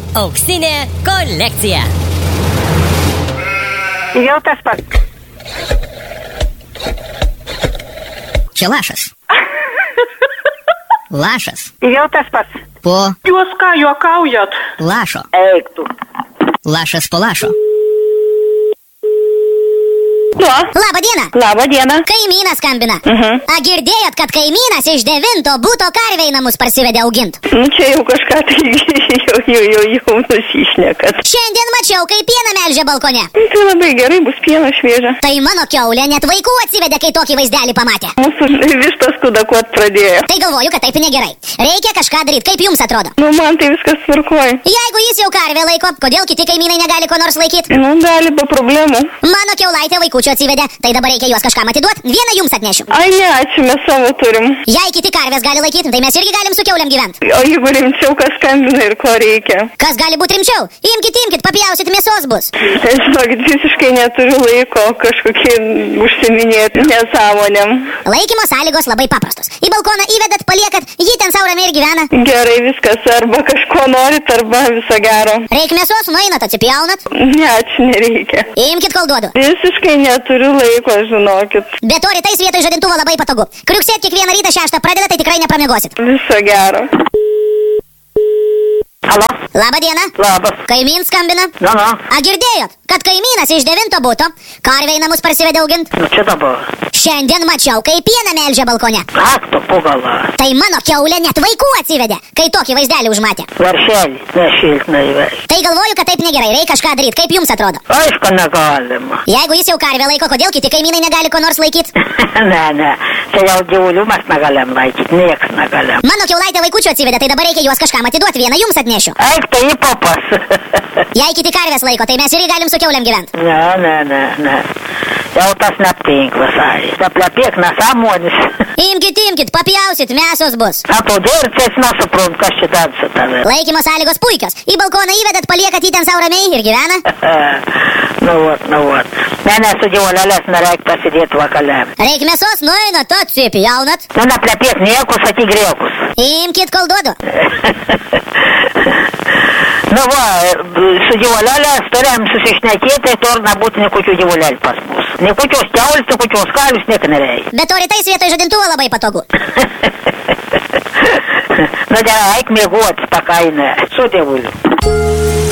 Auksinė kolekcija. Jau tas pats. Čia lašas. Lašas. Jau tas pats. Po Jūs ką juokaujat? lašo. Eik tu. Lašas po lašo. Labą dieną. Labą dieną. Kaimynas skambina. A girdėjot, kad kaimynas iš 9 buto karvę į namus parsivedė augint? Nu čia jau kažką tai jau nusišnekat. Šiandien mačiau, kaip pieną melžia balkone. Tai labai gerai, bus pieno šviežia. Tai mano kiaulė net vaikų atsivedė, kai tokį vaizdelį pamatė. Mūsų vištas kudakuot pradėjo. Tai galvoju, kad taip negerai. Reikia kažką daryti, kaip jums atrodo. Nu man tai viskas tvarkoj. Jeigu jis jau karvę laiko, kodėl kiti kaimynai negali ko nors laikyti? Nu gali be problemų. Mano kiaulaitė vaikučio atsivedė, tai dabar reikia juos kažkam atiduoti, vieną jums atnešiu. Ai ne, ačiū, mes savo turim. Jei kiti karvės gali laikyti, tai mes irgi galim su kiauliam gyventi. O jeigu rimčiau, kas skambina ir ko reikia? Kas gali būti rimčiau? Imkit, papjausit, mėsos bus. Tai žinokit, visiškai neturiu laiko kažkokie užsiminėti nesąmonėm. Laikymo sąlygos labai paprastos. Į balkoną įvedat, paliekat, jį ten sau ramiai ir gyvena. Gerai, viskas, arba kažko norit, arba viso gero. Reik mėsos, nueinat, atsipjaunat. Ne, ačiū, nereikia. Imkit, kol duodu. Visiškai neturiu laiko, žinokit. Be to rytais vietoj žadintuvo labai patogu. Kriuksėt kiekvieną rytą 6 pradeda, tai tikrai nepramiegosit. Viso gero. Alo? Labą dieną. Labas. Kaimyn skambina. Nu. A girdėjot, kad kaimynas iš 9 buto karvę į namus parsivedė augint? Nu čia dabar. Šiandien mačiau, kaip pieną melžia balkone. Ak tu pugala. Tai mano kiaulė net vaikų atsivedė, kai tokį vaizdelį užmatė. Varšelį, nešiltnai vež. Tai galvoju, kad taip negerai, reikia kažką daryti, kaip jums atrodo. Aišku, negalima. Jeigu jis jau karvę laiko, kodėl kiti kaimynai negali ko nors laikyti? Ne. Čia jau gyvulių mes negalim laikyti, nieks negalim. Mano kiaulaitė vaikučių atsivedė, tai dabar reikia juos kažkam atiduoti, vieną jums atnešiu. Eik tai į papas. Jei kiti karvės laiko, tai mes irgi galim su kiauliam gyventi. Ne. Jau tas neptink visai. Neplepėk nesąmonis. Imkit, papjausit, mėsos bus. A tu dirces nesuprantu, kas čia dar su tavim. Laikymo sąlygos puikios. Į balkoną įvedat, paliekat jį ten sau ramiai ir gyvena. Nu vat. Ne, su gyvulėlės nereik pasidėti vakalėm. Reik mėsos, nueinat, atsipjaunat. Nu neplepėk niekus, atigrėkus. Imkit, kol duodu. Nu va, su gyvulėlės turėjom susišnekėti, tur nebūtų nikokių gyvulėlių pas mus. Nikokios kiaulis, nikokios kalius, niek nereikia. Bet to rytais vietoj žadintuvo labai patogu. Nu gerai, eik mėguoti, pakainė. Su dievuliu.